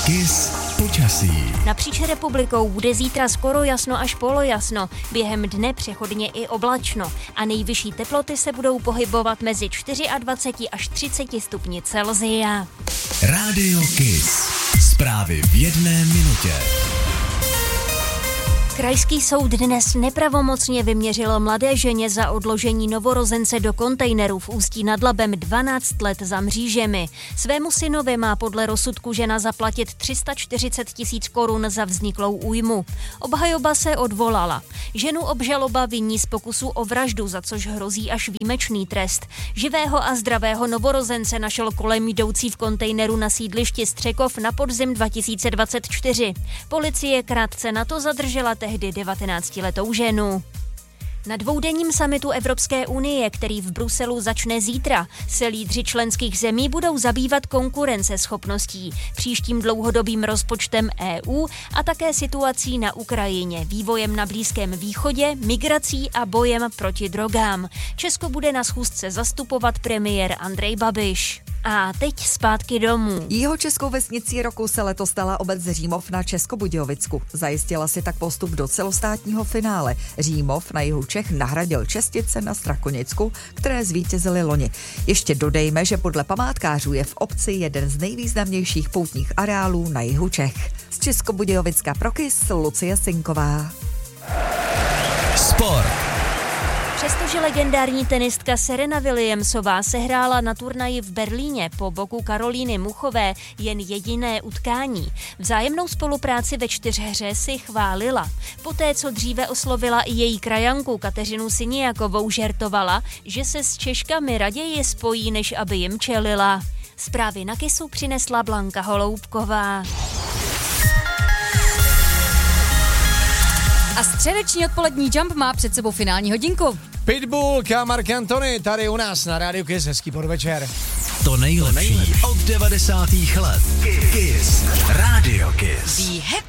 KIS počasí. Napříč republikou bude zítra skoro jasno až polojasno, během dne přechodně i oblačno a nejvyšší teploty se budou pohybovat mezi 24 až 30 stupni Celsia. Rádio KIS. Zprávy v 1 minutě. Krajský soud dnes nepravomocně vyměřil mladé ženě za odložení novorozence do kontejneru v Ústí nad Labem 12 let za mřížemi. Svému synovi má podle rozsudku žena zaplatit 340 000 korun za vzniklou újmu. Obhajoba se odvolala. Ženu obžaloba viní z pokusu o vraždu, za což hrozí až výjimečný trest. Živého a zdravého novorozence našel kolem jdoucí v kontejneru na sídlišti Střekov na podzim 2024. Policie krátce na to zadržela tehdy 19letou ženu. Na dvoudenním summitu Evropské unie, který v Bruselu začne zítra, se lídři členských zemí budou zabývat konkurenceschopností, příštím dlouhodobým rozpočtem EU a také situací na Ukrajině, vývojem na Blízkém východě, migrací a bojem proti drogám. Česko bude na schůzce zastupovat premiér Andrej Babiš. A teď zpátky domů. Jihočeskou vesnicí roku se letos stala obec Římov na Českobudějovicku. Zajistila si tak postup do celostátního finále. Římov na jihu Čech nahradil Čestice na Strakonicku, které zvítězily loni. Ještě dodejme, že podle památkářů je v obci jeden z nejvýznamnějších poutních areálů na jihu Čech. Z Českobudějovicka pro KIS Lucie Sinková. Sport. Přestože legendární tenistka Serena Williamsová sehrála na turnaji v Berlíně po boku Karolíny Muchové jen jediné utkání, vzájemnou spolupráci ve čtyřhře si chválila. Poté, co dříve oslovila i její krajanku Kateřinu Siniakovou, žertovala, že se s Češkami raději spojí, než aby jim čelila. Zprávy na KISu přinesla Blanka Holoubková. A středeční odpolední Jump má před sebou finální hodinku. Pitbull, Marc Anthony, tady u nás na Rádiu KIS. Hezký podvečer. To nejlepší od 90. let. KIS. Rádio KIS. Be happy.